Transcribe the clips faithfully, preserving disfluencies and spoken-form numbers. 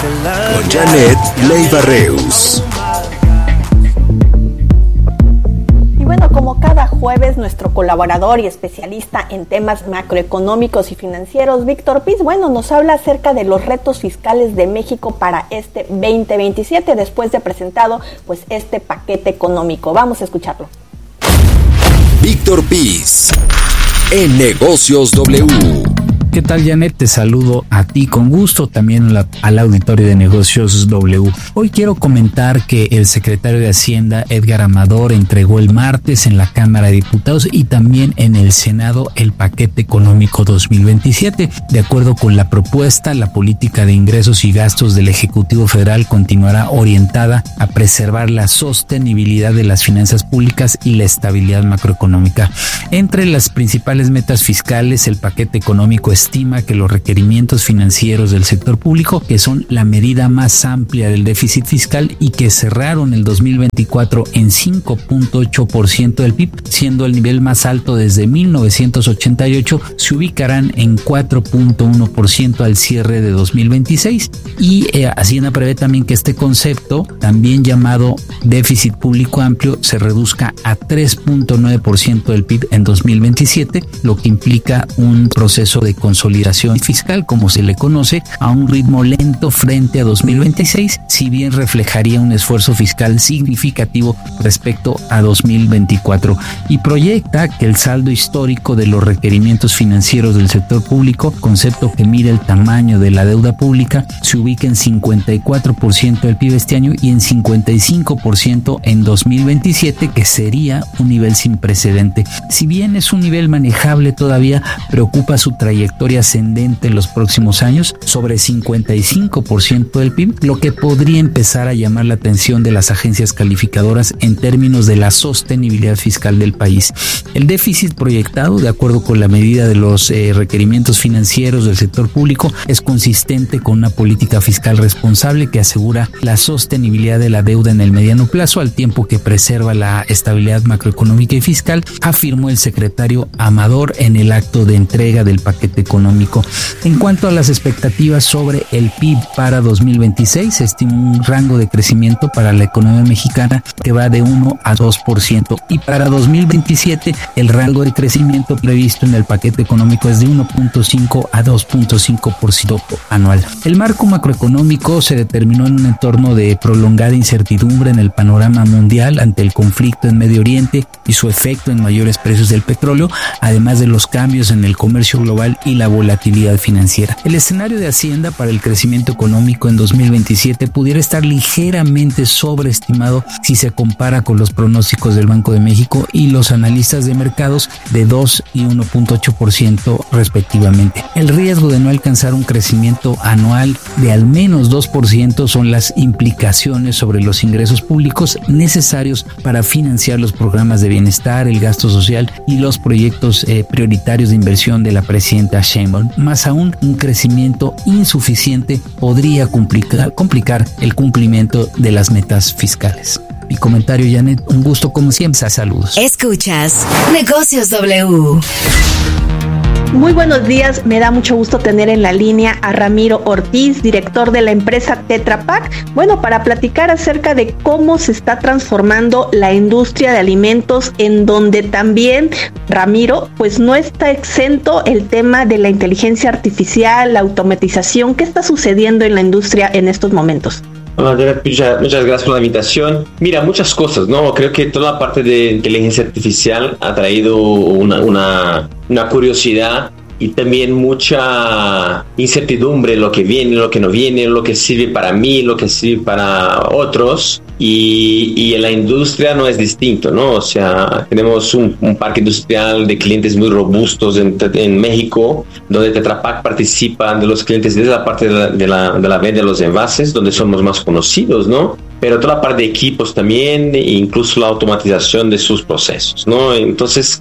con Janet Leiva Reus. Y bueno, como cada jueves, nuestro colaborador y especialista en temas macroeconómicos y financieros, Víctor Piz, bueno, nos habla acerca de los retos fiscales de México para este veinte veintisiete, después de presentado pues este paquete económico. Vamos a escucharlo. Víctor Piz, en Negocios W. ¿Qué tal, Janet? Te saludo a ti con gusto, también la, al auditorio de Negocios W. Hoy quiero comentar que el secretario de Hacienda, Edgar Amador, entregó el martes en la Cámara de Diputados y también en el Senado el paquete económico dos mil veintisiete. De acuerdo con la propuesta, la política de ingresos y gastos del Ejecutivo Federal continuará orientada a preservar la sostenibilidad de las finanzas públicas y la estabilidad macroeconómica. Entre las principales metas fiscales, el paquete económico estima que los requerimientos financieros del sector público, que son la medida más amplia del déficit fiscal y que cerraron el dos mil veinticuatro en cinco punto ocho por ciento del P I B, siendo el nivel más alto desde mil novecientos ochenta y ocho, se ubicarán en cuatro punto uno por ciento al cierre de dos mil veintiséis. Y eh, Hacienda prevé también que este concepto, también llamado déficit público amplio, se reduzca a tres punto nueve por ciento del P I B en dos mil veintisiete, lo que implica un proceso de consolidación fiscal, como se le conoce, a un ritmo lento frente a dos mil veintiséis, si bien reflejaría un esfuerzo fiscal significativo respecto a dos mil veinticuatro, y proyecta que el saldo histórico de los requerimientos financieros del sector público, concepto que mide el tamaño de la deuda pública, se ubica en cincuenta y cuatro por ciento del P I B este año y en cincuenta y cinco por ciento en dos mil veintisiete, que sería un nivel sin precedente. Si bien es un nivel manejable todavía, preocupa su trayectoria ascendente en los próximos años sobre cincuenta y cinco por ciento del P I B, lo que podría empezar a llamar la atención de las agencias calificadoras en términos de la sostenibilidad fiscal del país. El déficit proyectado, de acuerdo con la medida de los eh, requerimientos financieros del sector público, es consistente con una política fiscal responsable que asegura la sostenibilidad de la deuda en el mediano plazo, al tiempo que preserva la estabilidad macroeconómica y fiscal, afirmó el secretario Amador en el acto de entrega del paquete económico. En cuanto a las expectativas sobre el P I B para dos mil veintiséis, se estima un rango de crecimiento para la economía mexicana que va de uno a dos por ciento, y para dos mil veintisiete el rango de crecimiento previsto en el paquete económico es de uno punto cinco a dos punto cinco por ciento anual. El marco macroeconómico se determinó en un entorno de prolongada incertidumbre en el panorama mundial ante el conflicto en Medio Oriente y su efecto en mayores precios del petróleo, además de los cambios en el comercio global y la volatilidad financiera. El escenario de Hacienda para el crecimiento económico en dos mil veintisiete pudiera estar ligeramente sobreestimado si se compara con los pronósticos del Banco de México y los analistas de mercados de dos y uno punto ocho por ciento respectivamente. El riesgo de no alcanzar un crecimiento anual de al menos dos por ciento son las implicaciones sobre los ingresos públicos necesarios para financiar los programas de bienestar, el gasto social y los proyectos eh, prioritarios de inversión de la presidenta Sheinbaum. Más aún, un crecimiento insuficiente podría complicar, complicar el cumplimiento de las metas fiscales. Mi comentario, Janet, un gusto como siempre. Saludos. Escuchas Negocios W. Muy buenos días, me da mucho gusto tener en la línea a Ramiro Ortiz, director de la empresa Tetra Pak, bueno, para platicar acerca de cómo se está transformando la industria de alimentos, en donde también, Ramiro, pues no está exento el tema de la inteligencia artificial, la automatización. ¿Qué está sucediendo en la industria en estos momentos? Muchas, muchas gracias por la invitación. Mira, muchas cosas, ¿no? Creo que toda la parte de inteligencia artificial ha traído una, una, una curiosidad y también mucha incertidumbre en lo que viene, lo que no viene, lo que sirve para mí, lo que sirve para otros. Y, y en la industria no es distinto, ¿no? O sea, tenemos un, un parque industrial de clientes muy robustos en, en México, donde Tetra Pak participa de los clientes desde la parte de la, de la, de la venta de los envases, donde somos más conocidos, ¿no? pero toda la parte de equipos también, e incluso la automatización de sus procesos, ¿no? Entonces,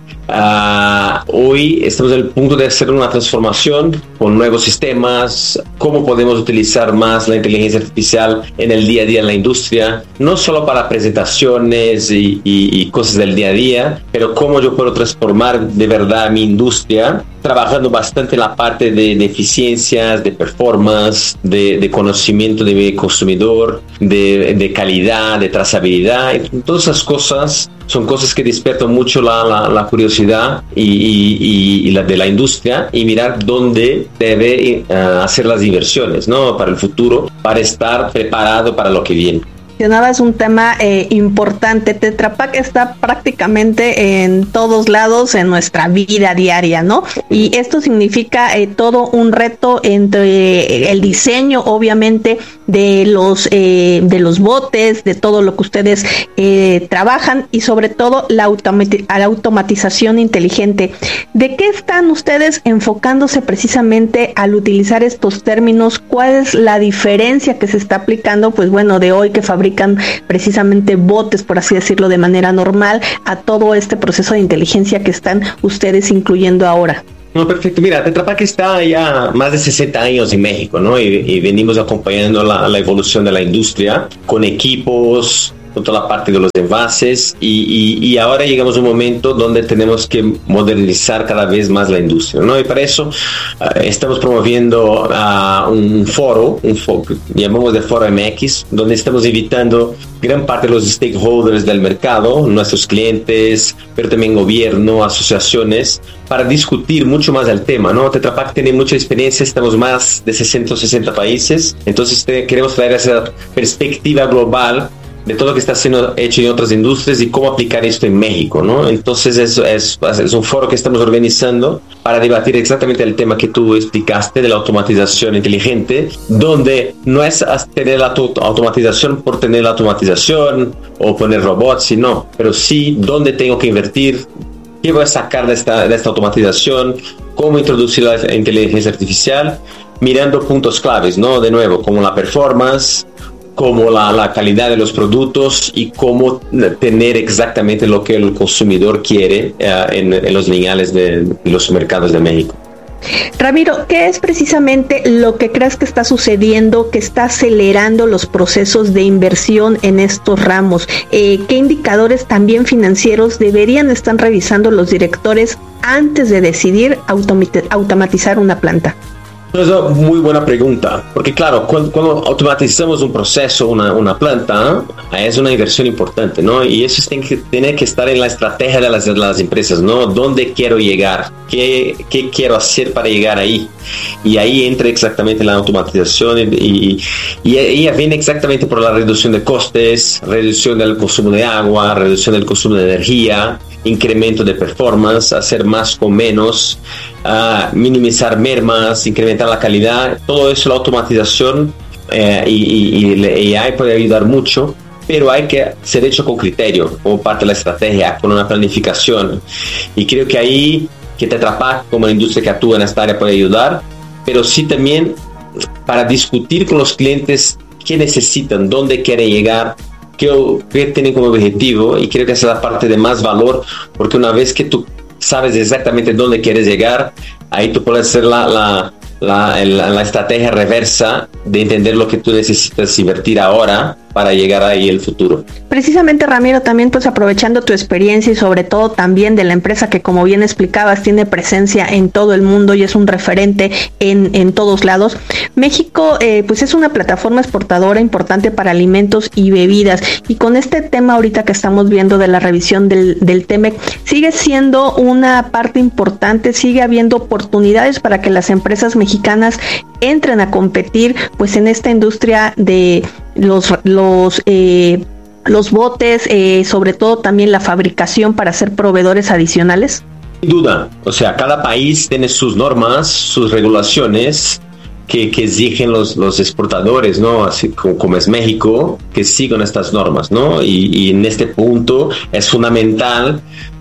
uh, hoy estamos en el punto de hacer una transformación con nuevos sistemas, cómo podemos utilizar más la inteligencia artificial en el día a día en la industria, no solo para presentaciones y, y, y cosas del día a día, pero cómo yo puedo transformar de verdad mi industria, trabajando bastante en la parte de, de eficiencias, de performance, de, de conocimiento de mi consumidor, de, de calidad, de trazabilidad. Todas esas cosas son cosas que despiertan mucho la, la, la curiosidad y, y, y la de la industria, y mirar dónde debe uh, hacer las inversiones, ¿no? Para el futuro, para estar preparado para lo que viene. Mencionabas un tema eh, importante. Tetra Pak está prácticamente en todos lados en nuestra vida diaria, ¿no? Y esto significa eh, todo un reto entre el diseño, obviamente, de los eh, de los botes, de todo lo que ustedes eh, trabajan, y sobre todo la, automati- la automatización inteligente. ¿De qué están ustedes enfocándose precisamente al utilizar estos términos? ¿Cuál es la diferencia que se está aplicando? Pues bueno, de hoy que fabrican precisamente botes, por así decirlo, de manera normal, a todo este proceso de inteligencia que están ustedes incluyendo ahora. No, perfecto. Mira, Tetra Pak está ya más de sesenta años en México, ¿no? Y, y venimos acompañando la, la evolución de la industria con equipos, con toda la parte de los envases, y, y, y ahora llegamos a un momento donde tenemos que modernizar cada vez más la industria, ¿no? Y para eso uh, estamos promoviendo uh, un foro, un foro que llamamos de Foro M X, donde estamos invitando gran parte de los stakeholders del mercado, nuestros clientes, pero también gobierno, asociaciones, para discutir mucho más el tema, ¿no? Tetra Pak tiene mucha experiencia, estamos más de ciento sesenta países, entonces te, queremos traer esa perspectiva global de todo lo que está siendo hecho en otras industrias y cómo aplicar esto en México, ¿no? Entonces es, es, es un foro que estamos organizando para debatir exactamente el tema que tú explicaste de la automatización inteligente, donde no es tener la automatización por tener la automatización o poner robots, sino, pero sí dónde tengo que invertir, qué voy a sacar de esta, de esta automatización, cómo introducir la inteligencia artificial, mirando puntos claves, ¿no? De nuevo, como la performance, como la, la calidad de los productos y cómo tener exactamente lo que el consumidor quiere uh, en, en los lineales de, de los mercados de México. Ramiro, ¿qué es precisamente lo que crees que está sucediendo, que está acelerando los procesos de inversión en estos ramos? Eh, ¿Qué indicadores también financieros deberían estar revisando los directores antes de decidir automati- automatizar una planta? Es una muy buena pregunta, porque claro, cuando, cuando automatizamos un proceso, una, una planta, ¿eh? Es una inversión importante, ¿no? Y eso tiene que, tiene que estar en la estrategia de las, de las empresas, ¿no? ¿Dónde quiero llegar? ¿Qué, ¿Qué quiero hacer para llegar ahí? Y ahí entra exactamente la automatización, y, y, y ella viene exactamente por la reducción de costes, reducción del consumo de agua, reducción del consumo de energía, incremento de performance, hacer más con menos, uh, minimizar mermas, incrementar la calidad. Todo eso, la automatización eh, y, y, y el A I puede ayudar mucho, pero hay que ser hecho con criterio, como parte de la estrategia, con una planificación. Y creo que ahí que Tetra Pak, como la industria que actúa en esta área, puede ayudar, pero sí también para discutir con los clientes qué necesitan, dónde quieren llegar, qué, qué tienen como objetivo, y creo que esa es la parte de más valor, porque una vez que tú sabes exactamente dónde quieres llegar, ahí tú puedes hacer la, la, la, la, la estrategia reversa de entender lo que tú necesitas invertir ahora para llegar ahí el futuro. Precisamente, Ramiro, también pues aprovechando tu experiencia y sobre todo también de la empresa que, como bien explicabas, tiene presencia en todo el mundo y es un referente en, en todos lados. México eh, pues es una plataforma exportadora importante para alimentos y bebidas, y con este tema ahorita que estamos viendo de la revisión del, del T-MEC, sigue siendo una parte importante, sigue habiendo oportunidades para que las empresas mexicanas entren a competir pues en esta industria de los los eh, los botes, eh, sobre todo también la fabricación para ser proveedores adicionales. Sin duda, o sea, cada país tiene sus normas, sus regulaciones que, que exigen los, los exportadores, ¿no? Así como, como es México, que sigan estas normas, ¿no? Y, y en este punto es fundamental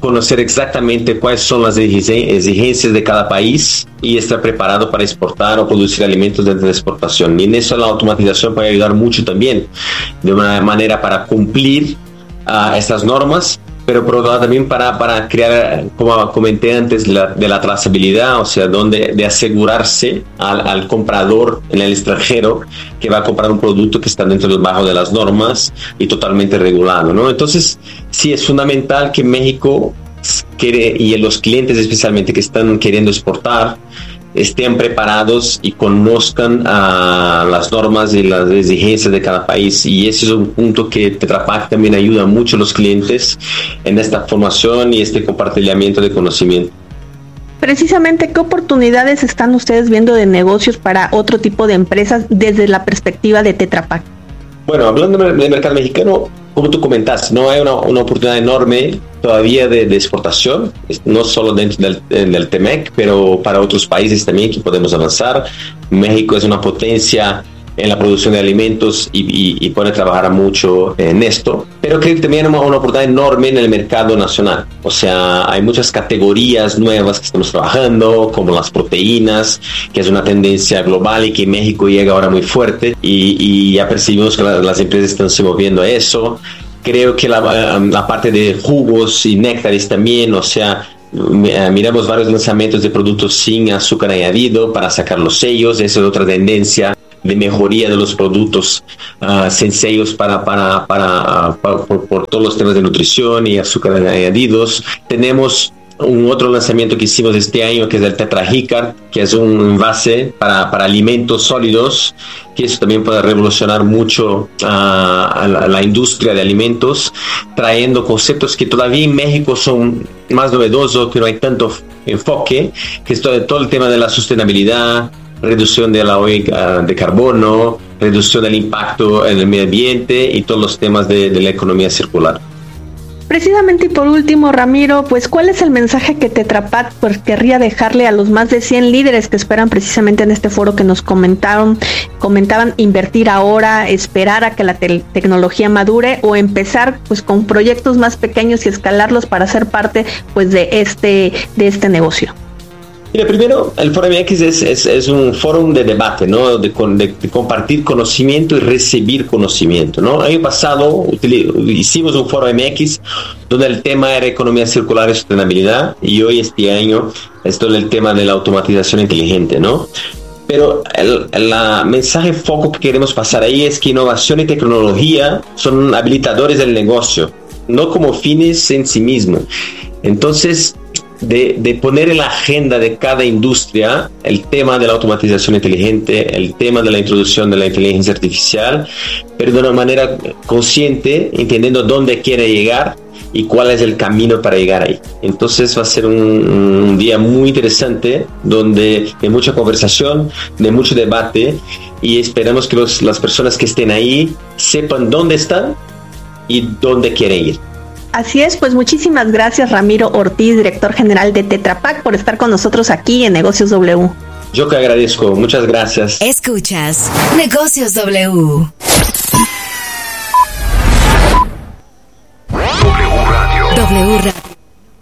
conocer exactamente cuáles son las exigencias de cada país y estar preparado para exportar o producir alimentos desde la exportación. Y en eso la automatización puede ayudar mucho también, de una manera para cumplir uh, estas normas, pero por otro lado también para, para crear, como comenté antes, la, de la trazabilidad, o sea, donde, de asegurarse al, al comprador en el extranjero que va a comprar un producto que está dentro del bajo de las normas y totalmente regulado, ¿no? Entonces, sí, es fundamental que México quiere, y los clientes especialmente que están queriendo exportar, estén preparados y conozcan uh, las normas y las exigencias de cada país, y ese es un punto que Tetra Pak también ayuda mucho a los clientes en esta formación y este compartimiento de conocimiento. Precisamente, ¿qué oportunidades están ustedes viendo de negocios para otro tipo de empresas desde la perspectiva de Tetra Pak? Bueno, hablando del mercado mexicano, como tú comentaste, no hay una, una oportunidad enorme todavía de, de exportación, no solo dentro del, del T M E C, pero para otros países también que podemos avanzar. México es una potencia en la producción de alimentos y, y, y puede trabajar mucho en esto, pero creo que también hay una oportunidad enorme en el mercado nacional. O sea, hay muchas categorías nuevas que estamos trabajando, como las proteínas, que es una tendencia global y que México llega ahora muy fuerte, y, y ya percibimos que la, las empresas están se moviendo a eso. Creo que la, la parte de jugos y néctares también, o sea, miramos varios lanzamientos de productos sin azúcar añadido para sacar los sellos. Esa es otra tendencia de mejoría de los productos uh, sin sellos para, para, para, uh, para por, por todos los temas de nutrición y azúcar añadidos. Tenemos un otro lanzamiento que hicimos este año, que es el Tetra Hicar, que es un envase para, para alimentos sólidos, que eso también puede revolucionar mucho uh, a, la, a la industria de alimentos, trayendo conceptos que todavía en México son más novedosos, que no hay tanto enfoque, que es todo, todo el tema de la sustentabilidad, reducción de la huella de carbono, reducción del impacto en el medio ambiente y todos los temas de, de la economía circular. Precisamente, y por último, Ramiro, pues ¿cuál es el mensaje que Tetra Pak pues, querría dejarle a los más de cien líderes que esperan precisamente en este foro que nos comentaron, comentaban invertir ahora, esperar a que la te- tecnología madure o empezar pues con proyectos más pequeños y escalarlos para ser parte pues de este de este negocio? Mira, primero, el Foro M X es, es, es un foro de debate, ¿no? De, de, de compartir conocimiento y recibir conocimiento, ¿no? El año pasado util, hicimos un Foro M X donde el tema era economía circular y sustentabilidad, y hoy este año es todo el tema de la automatización inteligente, ¿no? Pero el, el mensaje foco que queremos pasar ahí es que innovación y tecnología son habilitadores del negocio, no como fines en sí mismos. Entonces, De, de poner en la agenda de cada industria el tema de la automatización inteligente, el tema de la introducción de la inteligencia artificial, pero de una manera consciente, entendiendo dónde quiere llegar y cuál es el camino para llegar ahí. Entonces va a ser un, un día muy interesante, donde hay mucha conversación, de mucho debate, y esperamos que los, las personas que estén ahí sepan dónde están y dónde quieren ir. Así es, pues muchísimas gracias, Ramiro Ortiz, director general de Tetra Pak, por estar con nosotros aquí en Negocios W. Yo que agradezco, muchas gracias. Escuchas Negocios W. W Radio. W Radio.